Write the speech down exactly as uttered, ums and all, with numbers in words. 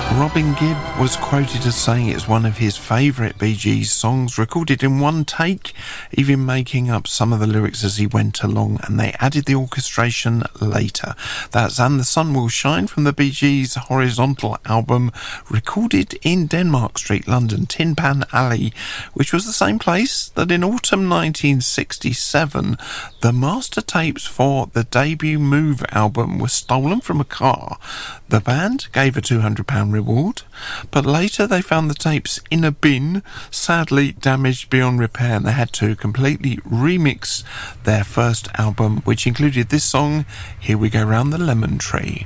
Robin Gibb was quoted as saying it's one of his favourite Bee Gees songs, recorded in one take, even making up some of the lyrics as he went along, and they added the orchestration later. That's And the Sun Will Shine from the Bee Gees' Horizontal album, recorded in Denmark Street, London, Tin Pan Alley, which was the same place that in autumn nineteen sixty-seven the master tapes for the debut Move album were stolen from a car. The band gave a two hundred pounds reward, but later they found the tapes in a bin, sadly damaged beyond repair, and they had to completely remix their first album, which included this song, Here We Go Round the Lemon Tree.